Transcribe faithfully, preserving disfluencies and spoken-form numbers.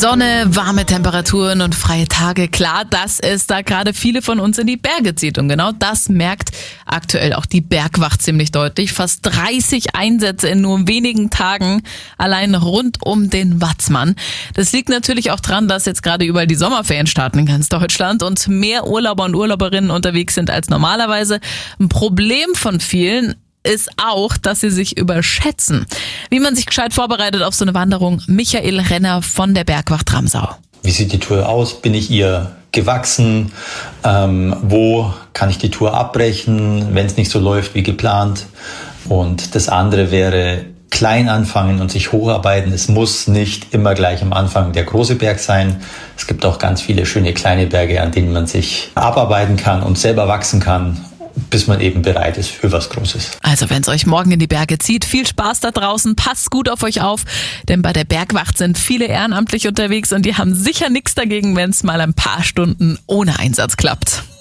Sonne, warme Temperaturen und freie Tage. Klar, dass es da gerade viele von uns in die Berge zieht. Und genau das merkt aktuell auch die Bergwacht ziemlich deutlich. Fast dreißig Einsätze in nur wenigen Tagen, allein rund um den Watzmann. Das liegt natürlich auch dran, dass jetzt gerade überall die Sommerferien starten in ganz Deutschland und mehr Urlauber und Urlauberinnen unterwegs sind als normalerweise. Ein Problem von vielen ist auch, dass sie sich überschätzen. Wie man sich gescheit vorbereitet auf so eine Wanderung, Michael Renner von der Bergwacht Ramsau. Wie sieht die Tour aus? Bin ich ihr gewachsen? Ähm, wo kann ich die Tour abbrechen, wenn es nicht so läuft wie geplant? Und das andere wäre klein anfangen und sich hocharbeiten. Es muss nicht immer gleich am Anfang der große Berg sein. Es gibt auch ganz viele schöne kleine Berge, an denen man sich abarbeiten kann und selber wachsen kann, bis man eben bereit ist für was Großes. Also wenn es euch morgen in die Berge zieht, viel Spaß da draußen, passt gut auf euch auf, denn bei der Bergwacht sind viele ehrenamtlich unterwegs und die haben sicher nichts dagegen, wenn es mal ein paar Stunden ohne Einsatz klappt.